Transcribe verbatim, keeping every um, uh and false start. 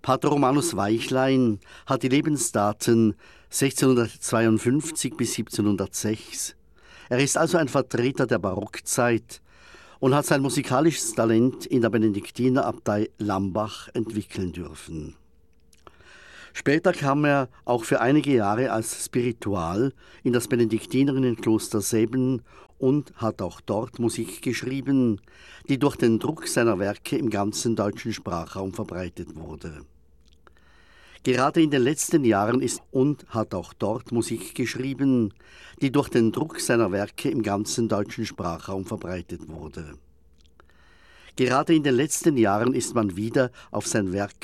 Pater Romanus Weichlein hat die Lebensdaten sechzehnhundertzweiundfünfzig bis siebzehnhundertsechs. Er ist also ein Vertreter der Barockzeit und hat sein musikalisches Talent in der Benediktinerabtei Lambach entwickeln dürfen. Später kam er auch für einige Jahre als Spiritual in das Benediktinerinnenkloster Sebben und hat auch dort Musik geschrieben, die durch den Druck seiner Werke im ganzen deutschen Sprachraum verbreitet wurde. Gerade in den letzten Jahren ist und hat auch dort Musik geschrieben, die durch den Druck seiner Werke im ganzen deutschen Sprachraum verbreitet wurde. Gerade in den letzten Jahren ist man wieder auf sein Werk